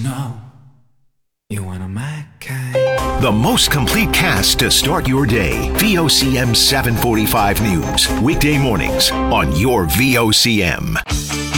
know you're one of my kind. The most complete cast to start your day. VOCM 745 News. Weekday mornings on your VOCM.